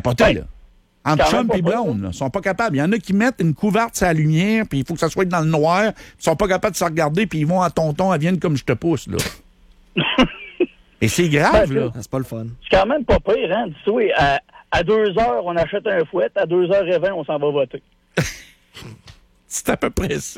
capotais, là. Entre Quand même chum pas et pire, blonde, là, ils sont pas capables. Il y en a qui mettent une couverte sur la lumière, puis il faut que ça soit dans le noir. Ils sont pas capables de se regarder, puis ils vont à tonton, à vienne comme je te pousse, là. Et c'est grave, là. C'est pas le fun. C'est quand même pas pire, hein? Dis-toi, à 2 heures, on achète un fouet. À 2h20, on s'en va voter. C'est à peu près ça.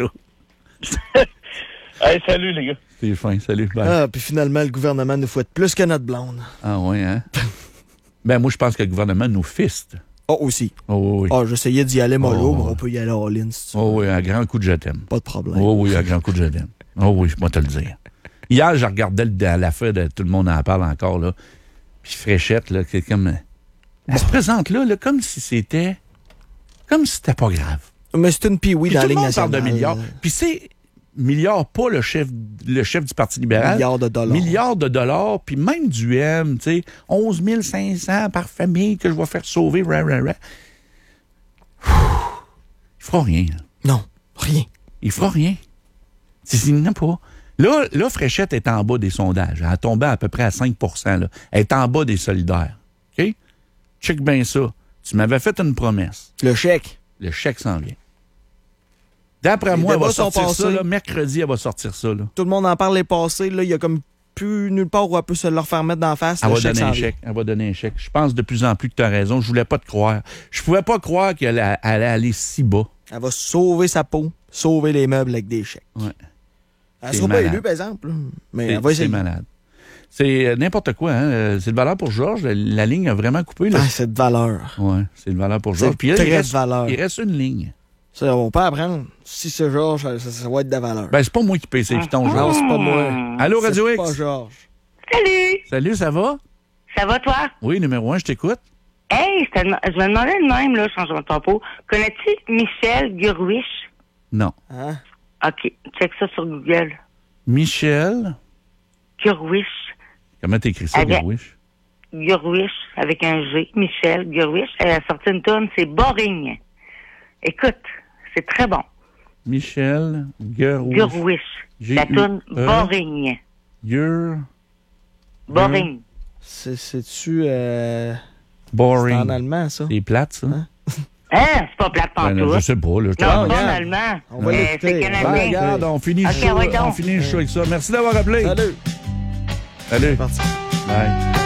Hey, salut, les gars. C'est fin, salut. Bye. Ah, puis finalement, le gouvernement nous fouette plus que notre blonde. Ah ouais, hein? Ben, moi, je pense que le gouvernement nous fiste. Oh, aussi. Oh oui. Ah, j'essayais d'y aller mollo, Oh. mais on peut y aller all-in, si tu veux. Oh oui, un grand coup de je t'aime. Pas de problème. Oh oui, un grand coup de je t'aime. Oh oui, je vais te le dire. Hier, je regardais l'affaire de tout le monde en parle encore, là. Puis Fréchette, là, c'est comme... Elle se présente là, comme si c'était... Comme si c'était pas grave. Mais c'est une pee-wee Puis dans tout la le Ligue monde parle de nationale. milliards. Puis c'est... Milliards, pas le chef du Parti libéral. Milliards de dollars. Milliards de dollars, puis même du M, tu sais, 11 500 par famille que je vais faire sauver. Ils feront rien. Là. Non, rien. Ils feront rien. Il n'y en a pas. Là, Fréchette est en bas des sondages. Elle a tombé à peu près à 5 là. Elle est en bas des solidaires. OK? Check bien ça. Tu m'avais fait une promesse. Le chèque. Le chèque s'en vient. D'après Les moi, elle va débats sont sortir ça. passés. Là, mercredi, elle va sortir ça. Là. Tout le monde en parle les passés. Là, il y a comme plus nulle part où elle peut se leur faire mettre d'en face. Elle Le va donner s'en un vient. chèque. Elle va donner un chèque. Je pense de plus en plus que tu as raison. Je voulais pas te croire. Je pouvais pas croire qu'elle allait aller si bas. Elle va sauver sa peau, sauver les meubles avec des chèques. Ouais. Elle C'est sera pas malade. élue, par exemple. Mais elle va C'est essayer. malade. C'est n'importe quoi. Hein? C'est de valeur pour Georges. La ligne a vraiment coupé. Là. Ah, c'est de valeur. Ouais, c'est de valeur pour Georges. C'est Puis là, très de valeur. il reste une ligne. Ça, on peut apprendre. Si c'est Georges, ça va être de valeur. Ben, c'est pas moi qui paye ses pitons, non, Georges. c'est pas moi. Allô, Radio C'est X? pas Georges. Salut! Salut, ça va? Ça va, toi? Oui, numéro 1, je t'écoute. Hey, je me demandais de même, là, changeons de topo. Connais-tu Michel Gurwitch? Non. Hein? OK, check ça sur Google. Michel. Gurwitch. Comment t'écris ça, Avec- Gurwitch? Gurwitch, avec un G. Michel Gurwitch. Elle a sorti une tonne, c'est Boring. Écoute, c'est très bon. Michel Gurwitch. Gurwitch. La tonne Boring. Boring. C'est-tu... C'est Boring. en allemand, ça? C'est plate, ça? Hein? Hein? C'est pas plate Ben, pantoute. je sais pas. Là, Non, Ah, pas en regarde. allemand. On va l'écouter. C'est Ben, canadien. regarde, on finit le Ok, show, ouais, donc. on finit le show avec ça. Merci d'avoir appelé. Salut. Salut. C'est parti. Bye.